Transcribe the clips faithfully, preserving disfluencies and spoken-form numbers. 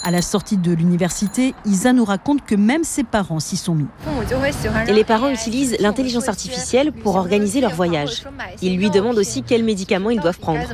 À la sortie de l'université, Isa nous raconte que même ses parents s'y sont mis. Et les parents utilisent l'intelligence artificielle pour organiser leur voyage. Ils lui demandent aussi quels médicaments ils doivent prendre.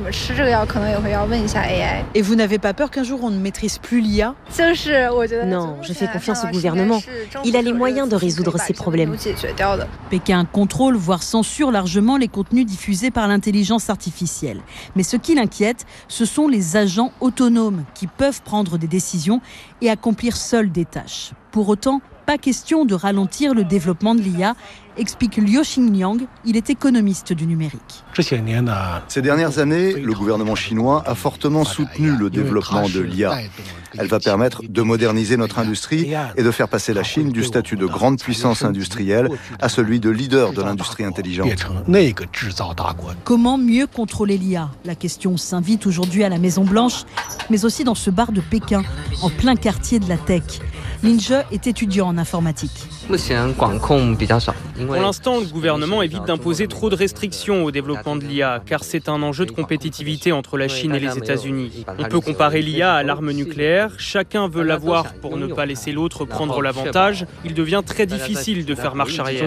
Et vous n'avez pas peur qu'un jour on ne maîtrise plus l'I A ? Non, je fais confiance au gouvernement. Il a les moyens de résoudre ces problèmes. Pékin contrôle, voire censure largement les contenus diffusés par l'intelligence artificielle. Mais ce qui l'inquiète, ce sont les agents autonomes qui peuvent prendre des décisions et accomplir seuls des tâches. Pour autant, pas question de ralentir le développement de l'I A, explique Liu Xinliang, il est économiste du numérique. Ces dernières années, le gouvernement chinois a fortement soutenu le développement de l'I A. Elle va permettre de moderniser notre industrie et de faire passer la Chine du statut de grande puissance industrielle à celui de leader de l'industrie intelligente. Comment mieux contrôler l'I A ? La question s'invite aujourd'hui à la Maison-Blanche, mais aussi dans ce bar de Pékin, en plein quartier de la tech. Lin Zhe est étudiant en informatique. Pour l'instant, le gouvernement évite d'imposer trop de restrictions au développement de l'I A, car c'est un enjeu de compétitivité entre la Chine et les États-Unis. On peut comparer l'I A à l'arme nucléaire. Chacun veut l'avoir pour ne pas laisser l'autre prendre l'avantage. Il devient très difficile de faire marche arrière.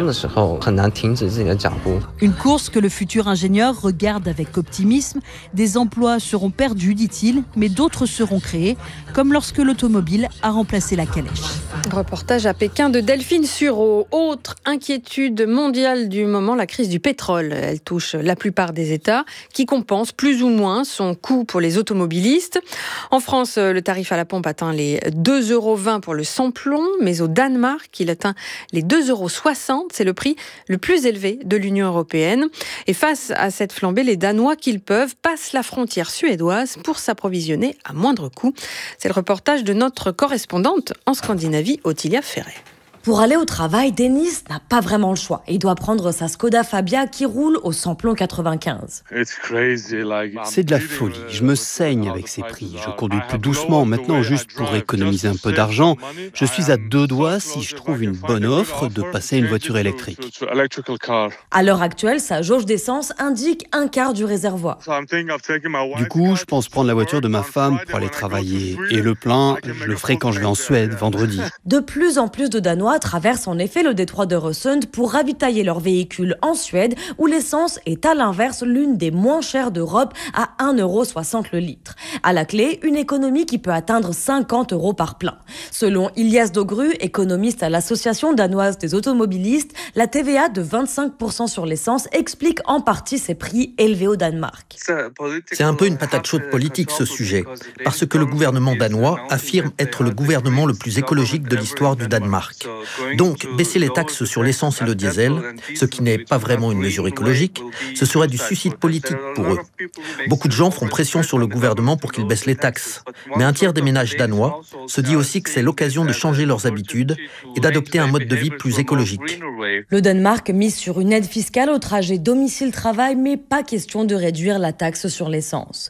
Une course que le futur ingénieur regarde avec optimisme. Des emplois seront perdus, dit-il, mais d'autres seront créés, comme lorsque l'automobile a remplacé la calèche. Reportage à Pékin de Delphine Sureau. Autre inquiétude mondiale du moment, la crise du pétrole. Elle touche la plupart des États qui compensent plus ou moins son coût pour les automobilistes. En France, le tarif à la pompe atteint les deux euros vingt pour le sans-plomb, mais au Danemark, il atteint les deux euros soixante. C'est le prix le plus élevé de l'Union européenne. Et face à cette flambée, les Danois qu'ils peuvent passent la frontière suédoise pour s'approvisionner à moindre coût. C'est le reportage de notre correspondante en Scandinavie, Ottilia Ferret. Pour aller au travail, Denis n'a pas vraiment le choix. Il doit prendre sa Skoda Fabia qui roule au samplon quatre-vingt-quinze. C'est de la folie. Je me saigne avec ces prix. Je conduis plus doucement maintenant juste pour économiser un peu d'argent. Je suis à deux doigts, si je trouve une bonne offre, de passer à une voiture électrique. À l'heure actuelle, sa jauge d'essence indique un quart du réservoir. Du coup, je pense prendre la voiture de ma femme pour aller travailler. Et le plein, je le ferai quand je vais en Suède, vendredi. De plus en plus de Danois traversent en effet le détroit d'Öresund pour ravitailler leurs véhicules en Suède, où l'essence est à l'inverse l'une des moins chères d'Europe à un euro soixante le litre. À la clé, une économie qui peut atteindre cinquante euros par plein. Selon Ilias Dogru, économiste à l'Association danoise des automobilistes, la T V A de vingt-cinq pour cent sur l'essence explique en partie ces prix élevés au Danemark. C'est un peu une patate chaude politique ce sujet, parce que le gouvernement danois affirme être le gouvernement le plus écologique de l'histoire du Danemark. Donc, baisser les taxes sur l'essence et le diesel, ce qui n'est pas vraiment une mesure écologique, ce serait du suicide politique pour eux. Beaucoup de gens font pression sur le gouvernement pour qu'il baisse les taxes. Mais un tiers des ménages danois se dit aussi que c'est l'occasion de changer leurs habitudes et d'adopter un mode de vie plus écologique. Le Danemark mise sur une aide fiscale au trajet domicile-travail, mais pas question de réduire la taxe sur l'essence.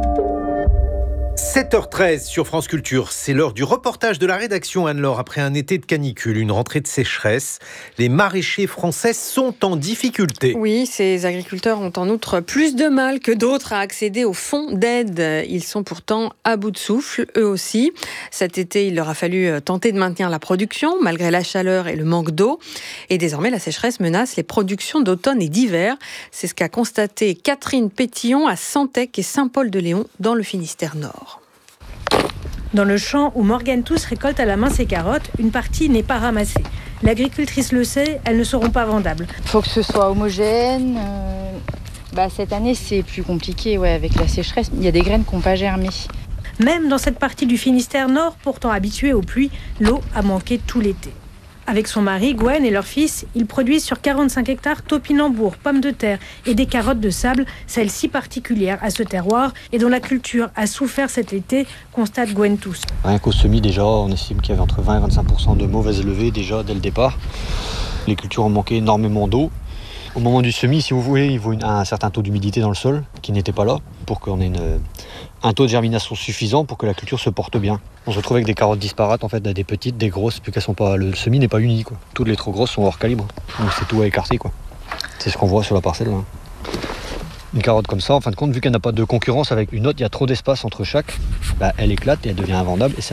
sept heures treize sur France Culture, c'est l'heure du reportage de la rédaction Anne-Laure. Après un été de canicule, une rentrée de sécheresse, les maraîchers français sont en difficulté. Oui, ces agriculteurs ont en outre plus de mal que d'autres à accéder aux fonds d'aide. Ils sont pourtant à bout de souffle, eux aussi. Cet été, il leur a fallu tenter de maintenir la production, malgré la chaleur et le manque d'eau. Et désormais, la sécheresse menace les productions d'automne et d'hiver. C'est ce qu'a constaté Catherine Pétillon à Santec et Saint-Paul-de-Léon, dans le Finistère Nord. Dans le champ où Morgane Tous récolte à la main ses carottes, une partie n'est pas ramassée. L'agricultrice le sait, elles ne seront pas vendables. Il faut que ce soit homogène. Euh, bah, cette année, c'est plus compliqué ouais, avec la sécheresse. Il y a des graines qui n'ont pas germé. Même dans cette partie du Finistère Nord, pourtant habituée aux pluies, l'eau a manqué tout l'été. Avec son mari, Gwen, et leur fils, ils produisent sur quarante-cinq hectares topinambours, pommes de terre et des carottes de sable, celles-ci particulières à ce terroir et dont la culture a souffert cet été, constate Gwen Tous. Rien qu'au semis, déjà, on estime qu'il y avait entre vingt et vingt-cinq pour cent de mauvaises levées déjà dès le départ. Les cultures ont manqué énormément d'eau. Au moment du semis, si vous voulez, il faut une, un certain taux d'humidité dans le sol qui n'était pas là pour qu'on ait une, un taux de germination suffisant pour que la culture se porte bien. On se retrouve avec des carottes disparates, en fait, des petites, des grosses, puis qu'elles sont pas, le semis n'est pas uni, quoi. Toutes les trop grosses sont hors calibre, donc c'est tout à écarter, quoi. C'est ce qu'on voit sur la parcelle, là. Une carotte comme ça, en fin de compte, vu qu'elle n'a pas de concurrence avec une autre, il y a trop d'espace entre chaque, bah, elle éclate et elle devient invendable. Et